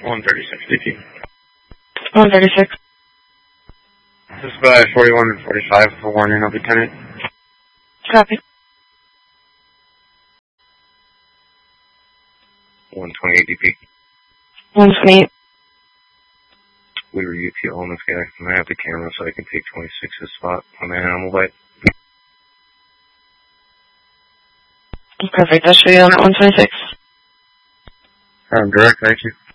136 DP. 136. This is by 41 and 45 for warning of Lieutenant. Copy. 128 DP. 128. We were UT on this guy. I'm going to have the camera so I can take 26's spot on the animal bite. Perfect. I'll show you on at 126. Direct, thank you.